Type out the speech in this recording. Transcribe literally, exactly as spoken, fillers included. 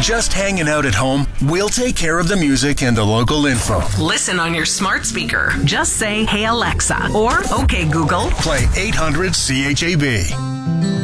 Just hanging out at home? We'll take care of the music and the local info. Listen on your smart speaker. Just say, "Hey Alexa," or "Okay Google." Play eight hundred C H A B.